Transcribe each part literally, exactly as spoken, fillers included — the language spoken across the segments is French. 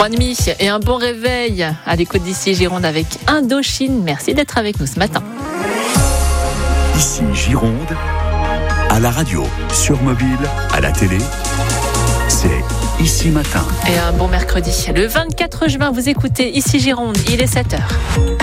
trois heures trente et un bon réveil à l'écoute d'ici Gironde avec Indochine. Merci d'être avec nous ce matin. Ici Gironde, à la radio, sur mobile, à la télé, c'est Ici Matin. Et un bon mercredi. Le vingt-quatre juin, vous écoutez Ici Gironde, il est sept heures.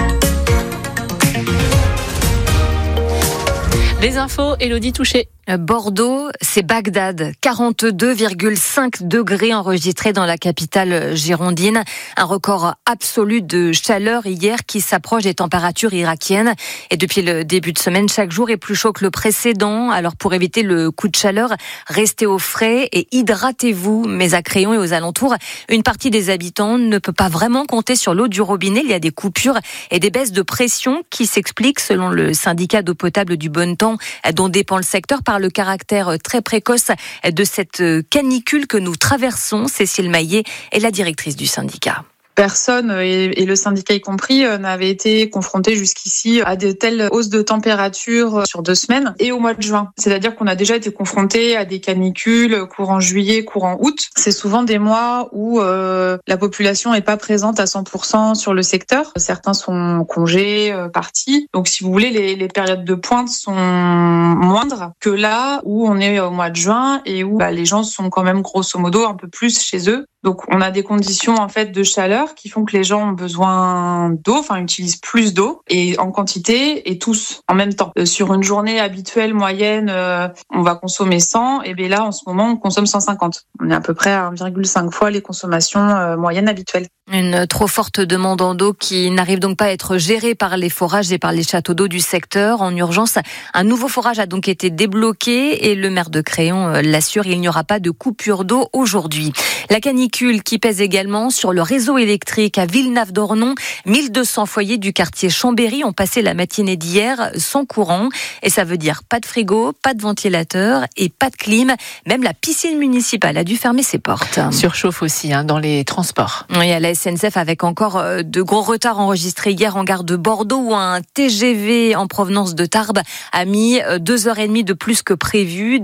Les infos, Élodie Touché. Bordeaux, c'est Bagdad. quarante-deux virgule cinq degrés enregistrés dans la capitale girondine. Un record absolu de chaleur hier qui s'approche des températures irakiennes. Et depuis le début de semaine, chaque jour est plus chaud que le précédent. Alors pour éviter le coup de chaleur, restez au frais et hydratez-vous. Mais à Crayon et aux alentours, une partie des habitants ne peut pas vraiment compter sur l'eau du robinet. Il y a des coupures et des baisses de pression qui s'expliquent, selon le syndicat d'eau potable du Bonnetemps, dont dépend le secteur, par le caractère très précoce de cette canicule que nous traversons. Cécile Maillet est la directrice du syndicat. Personne, et le syndicat y compris, n'avait été confronté jusqu'ici à de telles hausses de température sur deux semaines et au mois de juin. C'est-à-dire qu'on a déjà été confronté à des canicules courant juillet, courant août. C'est souvent des mois où euh, la population n'est pas présente à cent pour cent sur le secteur. Certains sont en congé, euh, partis. Donc si vous voulez, les, les périodes de pointe sont moindres que là où on est au mois de juin et où bah, les gens sont quand même grosso modo un peu plus chez eux. Donc on a des conditions en fait de chaleur qui font que les gens ont besoin d'eau, enfin utilisent plus d'eau et en quantité et tous en même temps. Euh, sur une journée habituelle moyenne, euh, on va consommer cent et bien là en ce moment on consomme cent cinquante. On est à peu près à un virgule cinq fois les consommations euh, moyennes habituelles. Une trop forte demande en eau qui n'arrive donc pas à être gérée par les forages et par les châteaux d'eau du secteur. En urgence, un nouveau forage a donc été débloqué et le maire de Crayon l'assure, il n'y aura pas de coupure d'eau aujourd'hui. La canicule qui pèse également sur le réseau électrique à Villenave-d'Ornon. mille deux cents foyers du quartier Chambéry ont passé la matinée d'hier sans courant. Et ça veut dire pas de frigo, pas de ventilateur et pas de clim. Même la piscine municipale a dû fermer ses portes. Surchauffe aussi hein, dans les transports. Oui, à la S N C F avec encore de gros retards enregistrés hier en gare de Bordeaux où un T G V en provenance de Tarbes a mis deux heures et demie de plus que prévu.